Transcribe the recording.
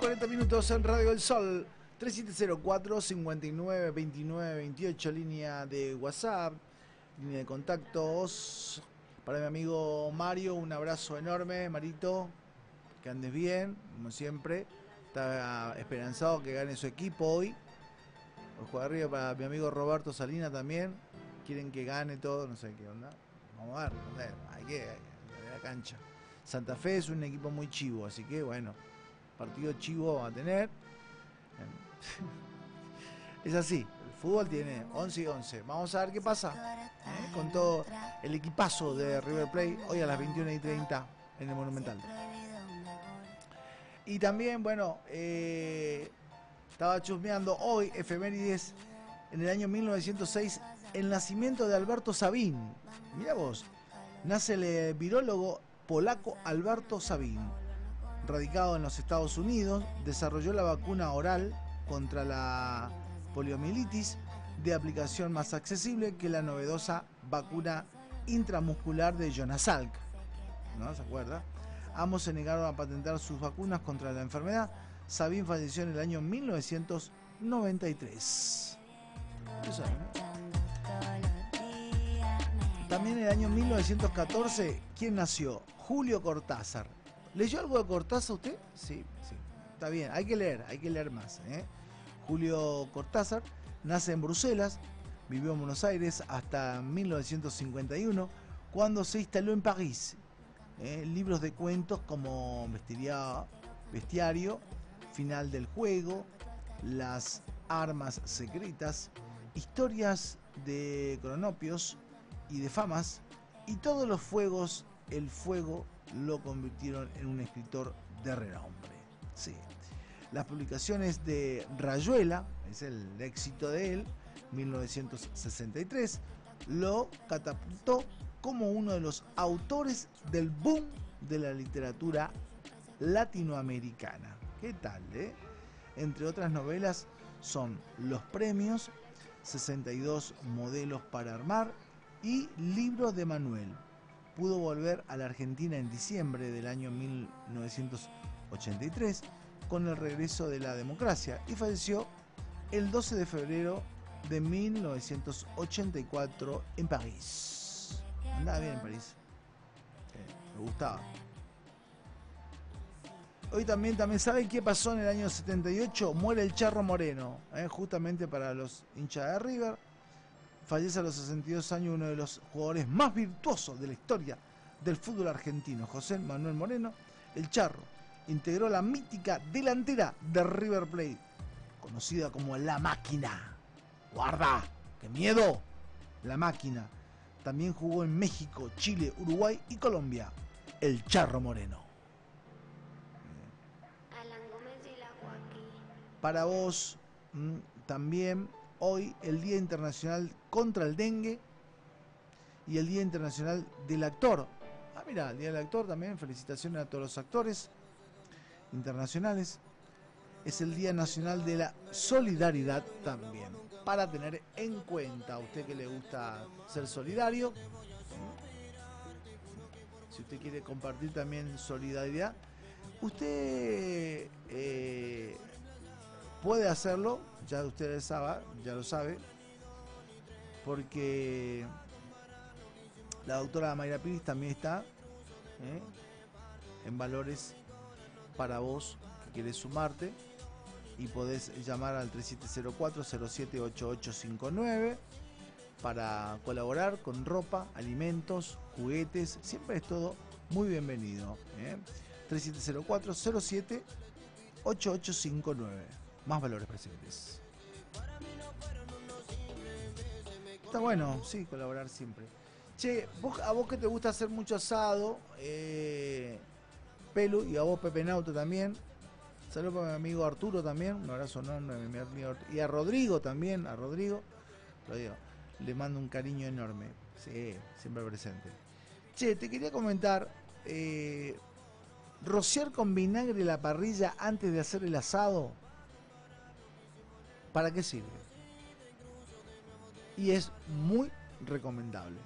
40 minutos en Radio del Sol. 3704 59 29 28, línea de WhatsApp, línea de contactos. Para mi amigo Mario, un abrazo enorme, Marito. Que andes bien, como siempre. Está esperanzado que gane su equipo hoy. Ojo arriba para mi amigo Roberto Salina también. Quieren que gane todo, no sé qué onda. Vamos a ver, no sé, hay que la cancha. Santa Fe es un equipo muy chivo, así que bueno, partido chivo va a tener. Es así, el fútbol tiene 11 y 11. Vamos a ver qué pasa con todo el equipazo de River Plate hoy a las 21:30 en el Monumental. Y también, bueno, estaba chusmeando hoy, efemérides, en el año 1906, el nacimiento de Alberto Sabin. Mira vos, nace el virólogo polaco Alberto Sabin. Radicado en los Estados Unidos, desarrolló la vacuna oral contra la poliomielitis de aplicación más accesible que la novedosa vacuna intramuscular de Jonas Salk. ¿No se acuerda? Ambos se negaron a patentar sus vacunas contra la enfermedad. Sabin falleció en el año 1993. Eso, ¿no? También en el año 1914, ¿quién nació? Julio Cortázar. ¿Leyó algo de Cortázar usted? Sí, sí. Está bien, hay que leer más. Julio Cortázar nace en Bruselas, vivió en Buenos Aires hasta 1951, cuando se instaló en París. Libros de cuentos como Bestiario, Final del Juego, Las Armas Secretas, Historias de Cronopios y de Famas, y Todos los Fuegos, el fuego lo convirtieron en un escritor de renombre. Sí. Las publicaciones de Rayuela, es el éxito de él, 1963, lo catapultó como uno de los autores del boom de la literatura latinoamericana. ¿Qué tal, Entre otras novelas son Los Premios, 62 modelos para armar y Libros de Manuel. Pudo volver a la Argentina en diciembre del año 1983 con el regreso de la democracia y falleció el 12 de febrero de 1984 en París. Andaba bien en París. Me gustaba. Hoy también ¿saben qué pasó en el año 78? Muere el Charro Moreno, justamente para los hinchas de River. Fallece a los 62 años uno de los jugadores más virtuosos de la historia del fútbol argentino, José Manuel Moreno, el Charro. Integró la mítica delantera de River Plate, conocida como La Máquina. ¡Guarda! ¡Qué miedo! La Máquina. También jugó en México, Chile, Uruguay y Colombia. El Charro Moreno. Para vos, también hoy el Día Internacional contra el Dengue y el Día Internacional del Actor. Mira, el Día del Actor también. Felicitaciones a todos los actores internacionales. Es el Día Nacional de la Solidaridad también, para tener en cuenta a usted que le gusta ser solidario. Si usted quiere compartir también solidaridad, usted puede hacerlo, ya usted ya lo sabe, porque la doctora Mayra Piris también está en Valores para vos que querés sumarte, y podés llamar al 3704-078859 para colaborar con ropa, alimentos, juguetes. Siempre es todo muy bienvenido. 3704-078859. Más valores presentes. Está bueno, sí, colaborar siempre. Che, a vos que te gusta hacer mucho asado, Pelu, y a vos Pepe Nauto también. Saludos para mi amigo Arturo también, un abrazo enorme, y a Rodrigo también, le mando un cariño enorme, sí, siempre presente. Che, te quería comentar, rociar con vinagre la parrilla antes de hacer el asado, ¿para qué sirve? Y es muy recomendable.